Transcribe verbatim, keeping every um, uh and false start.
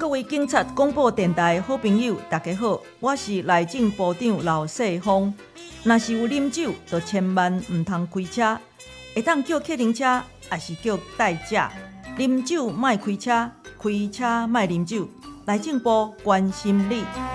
各位警察广播电台的好朋友，大家好，我是内政部长老世芳。若是有啉酒，就千万唔通开车，会当叫客停车，也是叫代驾。啉酒莫开车，开车莫啉酒。内政部关心你。